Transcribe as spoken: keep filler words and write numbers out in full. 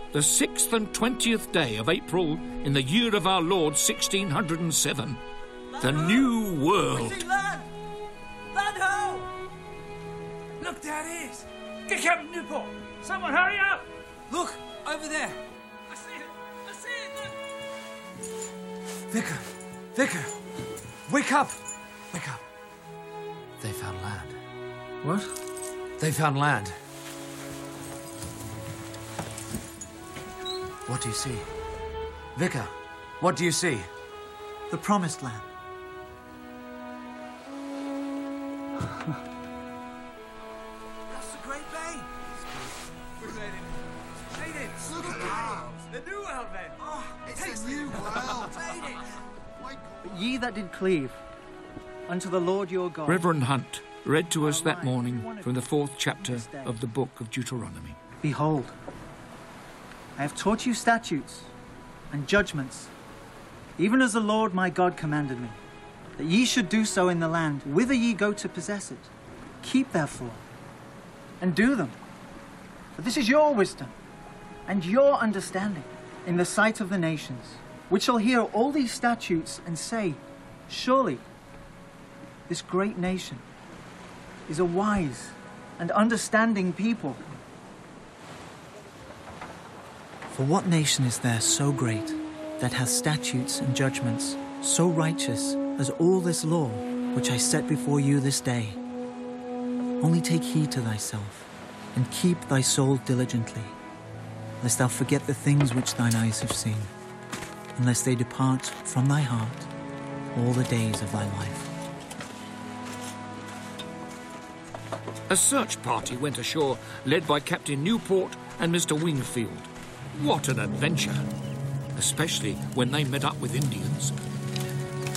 the sixth and twentieth day of April in the year of our Lord sixteen hundred and seven, the New World. We see land! Land ho! Look, there it is! Get Captain Newport! Someone hurry up! Look, over there! I see it! I see it! Look! Vicar! Vicar! Wake up! Wake up! They found land. What? They found land. What do you see? Vicar, what do you see? The Promised Land. That's the Great Bay. We made it. Made it. Look at that. The New World, then. Oh, It's a new world. made it. But ye that did cleave unto the Lord your God. Reverend Hunt read to us that morning from the fourth chapter of the book of Deuteronomy. Behold, I have taught you statutes and judgments, even as the Lord my God commanded me, that ye should do so in the land whither ye go to possess it. Keep therefore, and do them. For this is your wisdom and your understanding in the sight of the nations, which shall hear all these statutes and say, surely this great nation is a wise and understanding people. For what nation is there so great that hath statutes and judgments so righteous as all this law which I set before you this day? Only take heed to thyself, and keep thy soul diligently, lest thou forget the things which thine eyes have seen, and lest they depart from thy heart all the days of thy life. A search party went ashore, led by Captain Newport and Mister Wingfield. What an adventure! Especially when they met up with Indians